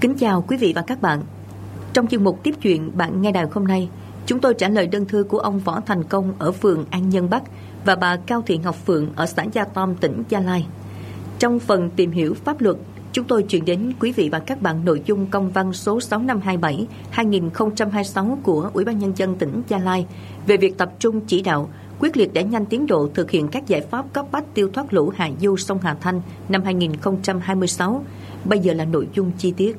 Kính chào quý vị và các bạn. Trong chuyên mục tiếp chuyện bạn nghe đài hôm nay, chúng tôi trả lời đơn thư của ông Võ Thành Công ở phường An Nhân Bắc và bà Cao Thị Ngọc Phượng ở xã Gia Tom, tỉnh Gia Lai. Trong phần tìm hiểu pháp luật, chúng tôi chuyển đến quý vị và các bạn nội dung công văn số 6527/2026 của Ủy ban Nhân dân tỉnh Gia Lai về việc tập trung chỉ đạo quyết liệt đẩy nhanh tiến độ thực hiện các giải pháp cấp bách tiêu thoát lũ hạ du sông Hà Thanh năm 2026. Bây giờ là nội dung chi tiết.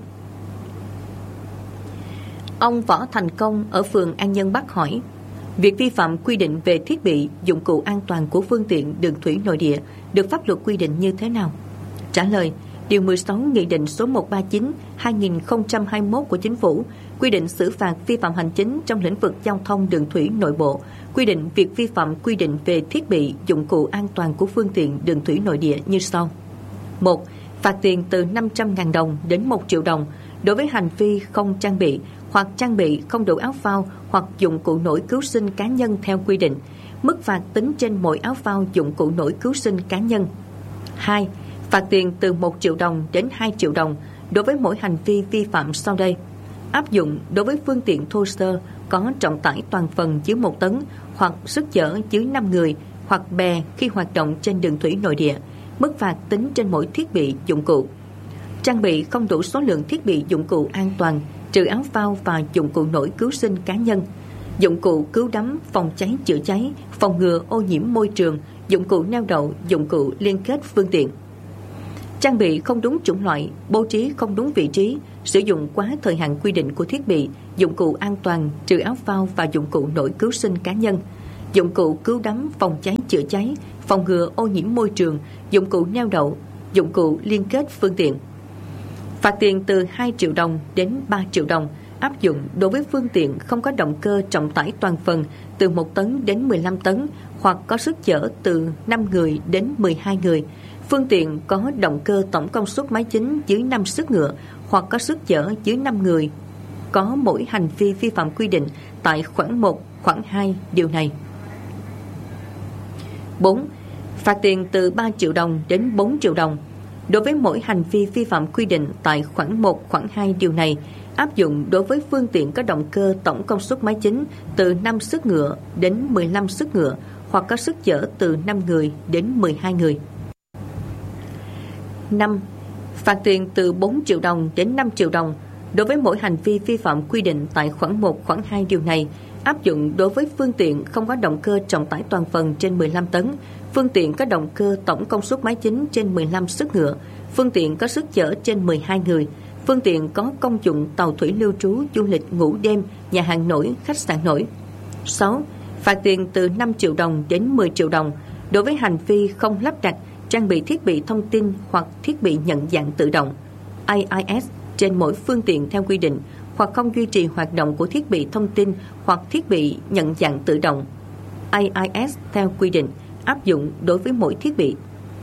Ông Võ Thành Công ở phường An Nhân Bắc hỏi: việc vi phạm quy định về thiết bị, dụng cụ an toàn của phương tiện đường thủy nội địa được pháp luật quy định như thế nào? Trả lời: Điều 16 Nghị định số 139/2021 của Chính phủ quy định xử phạt vi phạm hành chính trong lĩnh vực giao thông đường thủy nội bộ, quy định việc vi phạm quy định về thiết bị, dụng cụ an toàn của phương tiện đường thủy nội địa như sau. 1. Phạt tiền từ 500.000 đồng đến 1 triệu đồng đối với hành vi không trang bị hoặc trang bị không đủ áo phao hoặc dụng cụ nổi cứu sinh cá nhân theo quy định. Mức phạt tính trên mỗi áo phao, dụng cụ nổi cứu sinh cá nhân. 2. Phạt tiền từ 1 triệu đồng đến 2 triệu đồng đối với mỗi hành vi vi phạm sau đây. Áp dụng đối với phương tiện thô sơ có trọng tải toàn phần dưới 1 tấn hoặc sức chở dưới 5 người hoặc bè khi hoạt động trên đường thủy nội địa. Mức phạt tính trên mỗi thiết bị, dụng cụ. Trang bị không đủ số lượng thiết bị, dụng cụ an toàn, trừ áo phao và dụng cụ nổi cứu sinh cá nhân, dụng cụ cứu đắm, phòng cháy chữa cháy, phòng ngừa ô nhiễm môi trường, dụng cụ neo đậu, dụng cụ liên kết phương tiện. Trang bị không đúng chủng loại, bố trí không đúng vị trí, sử dụng quá thời hạn quy định của thiết bị, dụng cụ an toàn, trừ áo phao và dụng cụ nổi cứu sinh cá nhân, dụng cụ cứu đắm, phòng cháy chữa cháy, phòng ngừa ô nhiễm môi trường, dụng cụ neo đậu, dụng cụ liên kết phương tiện. Phạt tiền từ 2 triệu đồng đến 3 triệu đồng áp dụng đối với phương tiện không có động cơ trọng tải toàn phần từ 1 tấn đến 15 tấn hoặc có sức chở từ 5 người đến 12 người, phương tiện có động cơ tổng công suất máy chính dưới 5 sức ngựa hoặc có sức chở dưới 5 người, có mỗi hành vi vi phạm quy định tại khoản 1, khoản 2 điều này. 4. Phạt tiền từ 3 triệu đồng đến 4 triệu đồng đối với mỗi hành vi vi phạm quy định tại khoản 1, khoản 2 điều này, áp dụng đối với phương tiện có động cơ tổng công suất máy chính từ 5 sức ngựa đến 15 sức ngựa hoặc có sức chở từ 5 người đến 12 người. 5. Phạt tiền từ 4 triệu đồng đến 5 triệu đồng đối với mỗi hành vi vi phạm quy định tại khoản 1, khoản 2 điều này, áp dụng đối với phương tiện không có động cơ trọng tải toàn phần trên 15 tấn, phương tiện có động cơ tổng công suất máy chính trên 15 sức ngựa, phương tiện có sức chở trên 12 người, phương tiện có công dụng tàu thủy lưu trú, du lịch ngủ đêm, nhà hàng nổi, khách sạn nổi. 6. Phạt tiền từ 5 triệu đồng đến 10 triệu đồng đối với hành vi không lắp đặt, trang bị thiết bị thông tin hoặc thiết bị nhận dạng tự động AIS trên mỗi phương tiện theo quy định, hoặc không duy trì hoạt động của thiết bị thông tin hoặc thiết bị nhận dạng tự động AIS theo quy định, áp dụng đối với mỗi thiết bị.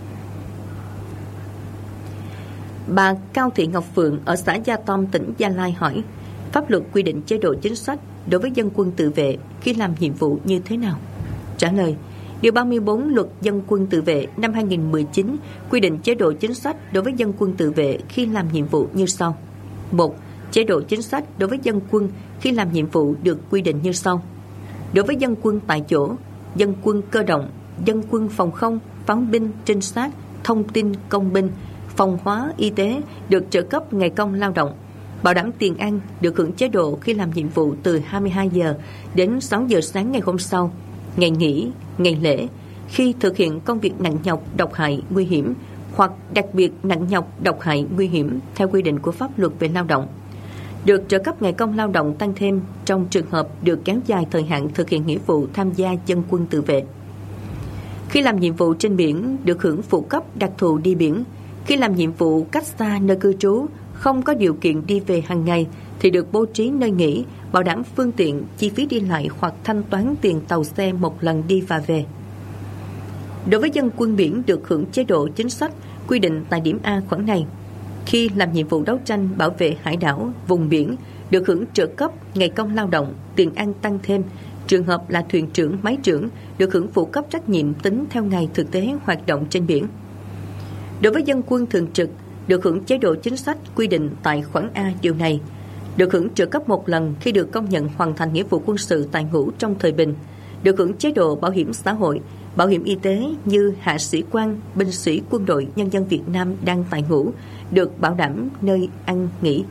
Bà Cao Thị Ngọc Phượng ở xã Gia Tom, tỉnh Gia Lai hỏi: pháp luật quy định chế độ chính sách đối với dân quân tự vệ khi làm nhiệm vụ như thế nào? Trả lời: Điều 34 Luật Dân quân tự vệ năm 2019 quy định chế độ chính sách đối với dân quân tự vệ khi làm nhiệm vụ như sau. 1. Chế độ chính sách đối với dân quân khi làm nhiệm vụ được quy định như sau. Đối với dân quân tại chỗ, dân quân cơ động, dân quân phòng không, pháo binh, trinh sát, thông tin, công binh, phòng hóa, y tế được trợ cấp ngày công lao động, bảo đảm tiền ăn, được hưởng chế độ khi làm nhiệm vụ từ 22 giờ đến 6 giờ sáng ngày hôm sau, ngày nghỉ, ngày lễ, khi thực hiện công việc nặng nhọc, độc hại, nguy hiểm hoặc đặc biệt nặng nhọc, độc hại, nguy hiểm theo quy định của pháp luật về lao động. Được trợ cấp ngày công lao động tăng thêm trong trường hợp được kéo dài thời hạn thực hiện nghĩa vụ tham gia dân quân tự vệ. Khi làm nhiệm vụ trên biển, được hưởng phụ cấp đặc thù đi biển. Khi làm nhiệm vụ cách xa nơi cư trú, không có điều kiện đi về hàng ngày thì được bố trí nơi nghỉ, bảo đảm phương tiện, chi phí đi lại hoặc thanh toán tiền tàu xe một lần đi và về. Đối với dân quân biển được hưởng chế độ chính sách quy định tại điểm A khoản này. Khi làm nhiệm vụ đấu tranh bảo vệ hải đảo, vùng biển, được hưởng trợ cấp ngày công lao động, tiền ăn tăng thêm. Trường hợp là thuyền trưởng, máy trưởng, được hưởng phụ cấp trách nhiệm tính theo ngày thực tế hoạt động trên biển. Đối với dân quân thường trực, được hưởng chế độ chính sách quy định tại khoản A điều này, được hưởng trợ cấp một lần khi được công nhận hoàn thành nghĩa vụ quân sự tại ngũ trong thời bình, được hưởng chế độ bảo hiểm xã hội, bảo hiểm y tế như hạ sĩ quan, binh sĩ quân đội nhân dân Việt Nam đang tại ngũ, được bảo đảm nơi ăn nghỉ.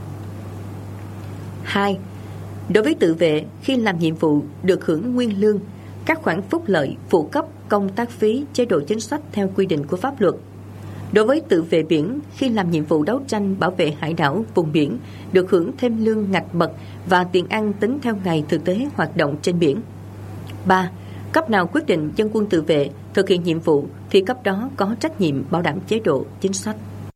2. Đối với tự vệ, khi làm nhiệm vụ được hưởng nguyên lương, các khoản phúc lợi, phụ cấp, công tác phí, chế độ chính sách theo quy định của pháp luật. Đối với tự vệ biển, khi làm nhiệm vụ đấu tranh bảo vệ hải đảo, vùng biển, được hưởng thêm lương ngạch bậc và tiền ăn tính theo ngày thực tế hoạt động trên biển. 3. Cấp nào quyết định dân quân tự vệ thực hiện nhiệm vụ thì cấp đó có trách nhiệm bảo đảm chế độ chính sách.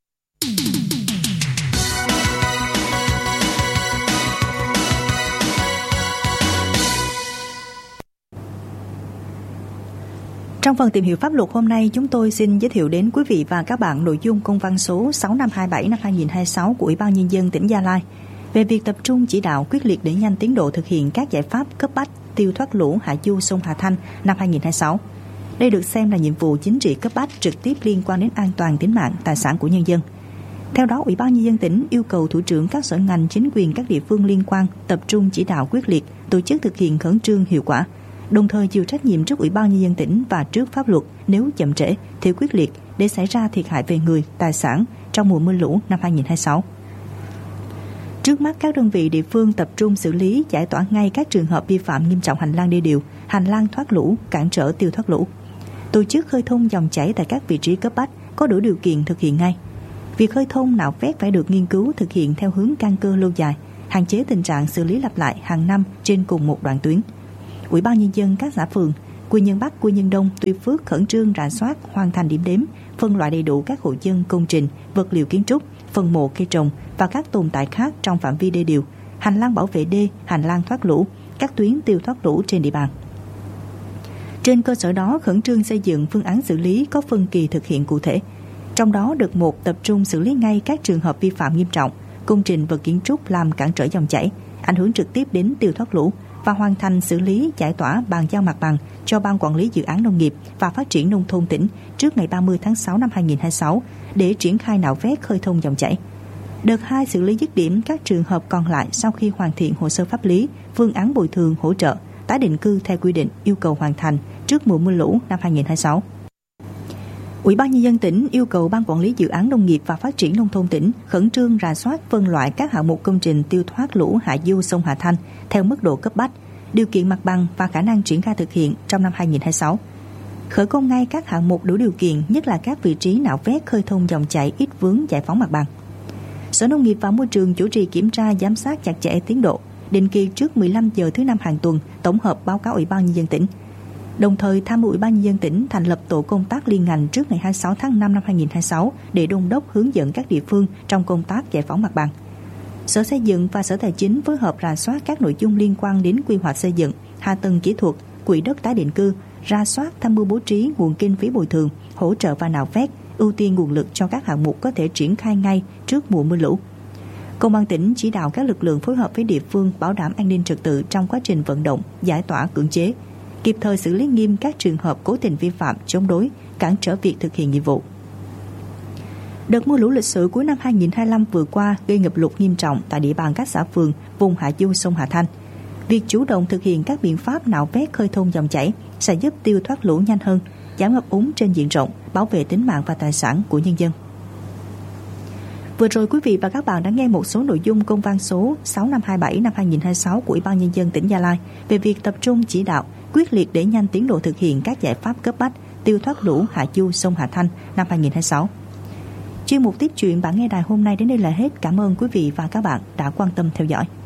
Trong phần tìm hiểu pháp luật hôm nay, chúng tôi xin giới thiệu đến quý vị và các bạn nội dung công văn số 6527 năm 2026 của Ủy ban Nhân dân tỉnh Gia Lai về việc tập trung chỉ đạo quyết liệt đẩy nhanh tiến độ thực hiện các giải pháp cấp bách tiêu thoát lũ hạ du sông Hà Thanh năm 2026. Đây được xem là nhiệm vụ chính trị cấp bách trực tiếp liên quan đến an toàn tính mạng, tài sản của nhân dân. Theo đó, Ủy ban Nhân dân tỉnh yêu cầu thủ trưởng các sở ngành, chính quyền các địa phương liên quan tập trung chỉ đạo quyết liệt, tổ chức thực hiện khẩn trương hiệu quả, đồng thời chịu trách nhiệm trước Ủy ban Nhân dân tỉnh và trước pháp luật nếu chậm trễ, thiếu quyết liệt để xảy ra thiệt hại về người, tài sản trong mùa mưa lũ năm 2026. Trước mắt, các đơn vị địa phương tập trung xử lý, giải tỏa ngay các trường hợp vi phạm nghiêm trọng hành lang đê điều, hành lang thoát lũ, cản trở tiêu thoát lũ. Tổ chức khơi thông dòng chảy tại các vị trí cấp bách có đủ điều kiện thực hiện ngay. Việc khơi thông nạo vét phải được nghiên cứu thực hiện theo hướng căn cơ lâu dài, hạn chế tình trạng xử lý lặp lại hàng năm trên cùng một đoạn tuyến. Ủy ban Nhân dân các xã phường Quy Nhơn Bắc, Quy Nhơn Đông, Tuy Phước khẩn trương rà soát, hoàn thành điểm đếm, phân loại đầy đủ các hộ dân, công trình, vật liệu kiến trúc, phần mộ cây trồng và các tồn tại khác trong phạm vi đê điều, hành lang bảo vệ đê, hành lang thoát lũ, các tuyến tiêu thoát lũ trên địa bàn. Trên cơ sở đó, khẩn trương xây dựng phương án xử lý có phân kỳ thực hiện cụ thể. Trong đó, đợt 1 tập trung xử lý ngay các trường hợp vi phạm nghiêm trọng, công trình vật kiến trúc làm cản trở dòng chảy, ảnh hưởng trực tiếp đến tiêu thoát lũ, và hoàn thành xử lý, giải tỏa, bàn giao mặt bằng cho Ban Quản lý Dự án Nông nghiệp và Phát triển Nông thôn tỉnh trước ngày 30 tháng 6 năm 2026 để triển khai nạo vét khơi thông dòng chảy. Đợt 2 xử lý dứt điểm các trường hợp còn lại sau khi hoàn thiện hồ sơ pháp lý, phương án bồi thường, hỗ trợ, tái định cư theo quy định yêu cầu hoàn thành trước mùa mưa lũ năm 2026. Ủy ban Nhân dân tỉnh yêu cầu Ban Quản lý Dự án Nông nghiệp và Phát triển Nông thôn tỉnh khẩn trương rà soát, phân loại các hạng mục công trình tiêu thoát lũ hạ du sông Hà Thanh theo mức độ cấp bách, điều kiện mặt bằng và khả năng triển khai thực hiện trong năm 2026. Khởi công ngay các hạng mục đủ điều kiện, nhất là các vị trí nạo vét khơi thông dòng chảy ít vướng, giải phóng mặt bằng. Sở Nông nghiệp và Môi trường chủ trì kiểm tra, giám sát chặt chẽ tiến độ, định kỳ trước 15 giờ thứ năm hàng tuần, tổng hợp báo cáo Ủy ban Nhân dân tỉnh. Đồng thời tham mưu Ủy ban Nhân dân tỉnh thành lập tổ công tác liên ngành trước ngày 26 tháng 5 năm 2026 để đôn đốc hướng dẫn các địa phương trong công tác giải phóng mặt bằng. Sở Xây dựng và Sở Tài chính phối hợp rà soát các nội dung liên quan đến quy hoạch xây dựng, hạ tầng kỹ thuật, quỹ đất tái định cư, rà soát, tham mưu bố trí nguồn kinh phí bồi thường, hỗ trợ và nạo vét, ưu tiên nguồn lực cho các hạng mục có thể triển khai ngay trước mùa mưa lũ. Công an tỉnh chỉ đạo các lực lượng phối hợp với địa phương bảo đảm an ninh trật tự trong quá trình vận động, giải tỏa, cưỡng chế, kịp thời xử lý nghiêm các trường hợp cố tình vi phạm, chống đối, cản trở việc thực hiện nhiệm vụ. Đợt mưa lũ lịch sử cuối năm 2025 vừa qua gây ngập lụt nghiêm trọng tại địa bàn các xã phường vùng hạ du sông Hà Thanh. Việc chủ động thực hiện các biện pháp nạo vét khơi thông dòng chảy sẽ giúp tiêu thoát lũ nhanh hơn, giảm ngập úng trên diện rộng, bảo vệ tính mạng và tài sản của nhân dân. Vừa rồi quý vị và các bạn đã nghe một số nội dung công văn số 6527 năm 2026 của Ủy ban Nhân dân tỉnh Gia Lai về việc tập trung chỉ đạo quyết liệt đẩy nhanh tiến độ thực hiện các giải pháp cấp bách tiêu thoát lũ hạ du sông Hà Thanh năm 2026. Chuyên mục tiếp chuyện bạn nghe đài hôm nay đến đây là hết. Cảm ơn quý vị và các bạn đã quan tâm theo dõi.